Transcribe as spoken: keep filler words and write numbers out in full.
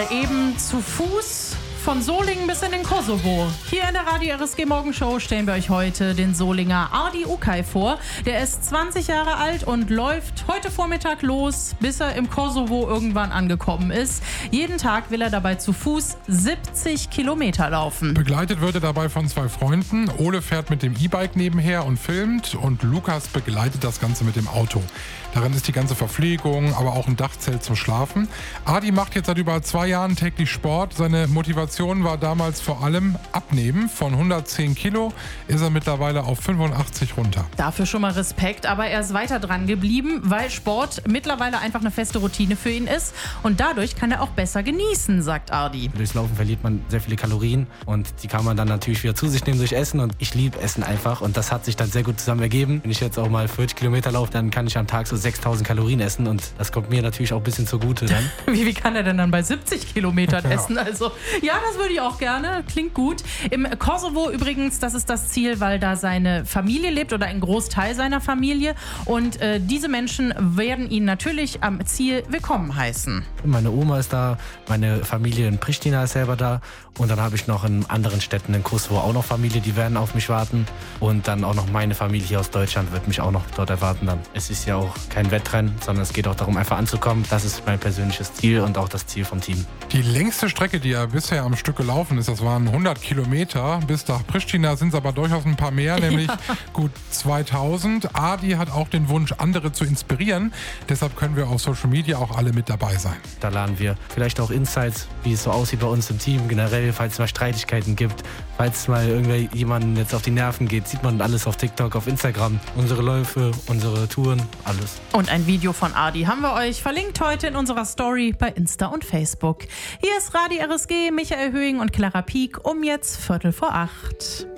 Eben zu Fuß von Solingen bis in den Kosovo. Hier in der Radio R S G Morgenshow stellen wir euch heute den Solinger Adi Okay vor. Der ist zwanzig Jahre alt und läuft heute Vormittag los, bis er im Kosovo irgendwann angekommen ist. Jeden Tag will er dabei zu Fuß siebzig Kilometer laufen. Begleitet wird er dabei von zwei Freunden. Ole fährt mit dem E-Bike nebenher und filmt und Lukas begleitet das Ganze mit dem Auto. Darin ist die ganze Verpflegung, aber auch ein Dachzelt zum Schlafen. Adi macht jetzt seit über zwei Jahren täglich Sport. Seine Motivation war damals vor allem Abnehmen. Von hundertzehn Kilo ist er mittlerweile auf fünfundachtzig runter. Dafür schon mal Respekt, aber er ist weiter dran geblieben, weil Sport mittlerweile einfach eine feste Routine für ihn ist. Und dadurch kann er auch besser genießen, sagt Adi. Durchs Laufen verliert man sehr viele Kalorien und die kann man dann natürlich wieder zu sich nehmen durch Essen. Und ich liebe Essen einfach und das hat sich dann sehr gut zusammen ergeben. Wenn ich jetzt auch mal vierzig Kilometer laufe, dann kann ich am Tag so sechstausend Kalorien essen und das kommt mir natürlich auch ein bisschen zugute dann. wie, wie kann er denn dann bei siebzig Kilometern essen? Also ja, das würde ich auch gerne. Klingt gut. Im Kosovo übrigens, das ist das Ziel, weil da seine Familie lebt oder ein Großteil seiner Familie. Und äh, diese Menschen werden ihn natürlich am Ziel willkommen heißen. Meine Oma ist da, meine Familie in Pristina ist selber da und dann habe ich noch in anderen Städten in Kosovo auch noch Familie, die werden auf mich warten und dann auch noch meine Familie hier aus Deutschland wird mich auch noch dort erwarten dann. Es ist ja auch kein Wettrennen, sondern es geht auch darum, einfach anzukommen. Das ist mein persönliches Ziel und auch das Ziel vom Team. Die längste Strecke, die er bisher am Stück gelaufen ist, das waren hundert Kilometer. Bis nach Pristina sind es aber durchaus ein paar mehr, nämlich ja. gut zweitausend. Adi hat auch den Wunsch, andere zu inspirieren. Deshalb können wir auf Social Media auch alle mit dabei sein. Da laden wir vielleicht auch Insights, wie es so aussieht bei uns im Team generell, falls es mal Streitigkeiten gibt, falls mal irgendjemanden jetzt auf die Nerven geht, sieht man alles auf TikTok, auf Instagram. Unsere Läufe, unsere Touren, alles. Und ein Video von Adi haben wir euch verlinkt heute in unserer Story bei Insta und Facebook. Hier ist Radio R S G, Michael Höhing und Clara Pieck um jetzt Viertel vor acht.